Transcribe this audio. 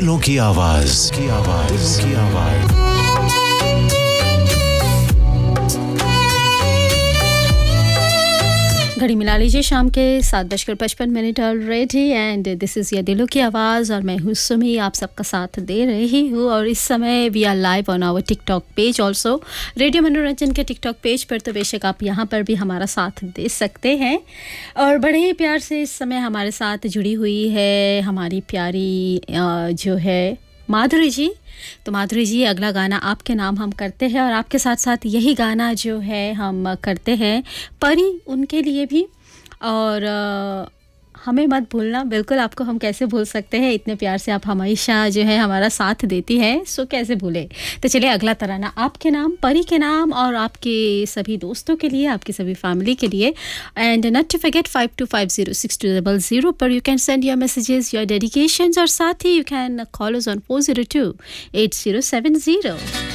दिलों की आवाज दिलों की आवाज घड़ी मिला लीजिए शाम के 7:55 ऑलरेडी एंड दिस इज़ ये दिलों की आवाज़ और मैं हूँ सुमी आप सबका साथ दे रही हूँ और इस समय V R live on our TikTok page also radio मनोरंजन के टिकटॉक पेज पर तो बेशक आप यहाँ पर भी हमारा साथ दे सकते हैं और बड़े ही प्यार से इस समय हमारे साथ जुड़ी हुई है हमारी प्यारी जो है माधुरी जी। तो माधुरी जी अगला गाना आपके नाम हम करते हैं और आपके साथ साथ यही गाना जो है हम करते हैं परी उनके लिए भी और हमें मत भूलना। बिल्कुल आपको हम कैसे भूल सकते हैं इतने प्यार से आप हमेशा जो है हमारा साथ देती हैं सो कैसे भूले। तो चलिए अगला तराना आपके नाम परी के नाम और आपके सभी दोस्तों के लिए आपकी सभी फैमिली के लिए एंड नॉट टू फॉरगेट 52506200 पर you can send your messages your dedications और साथ ही you can call us on 402-8070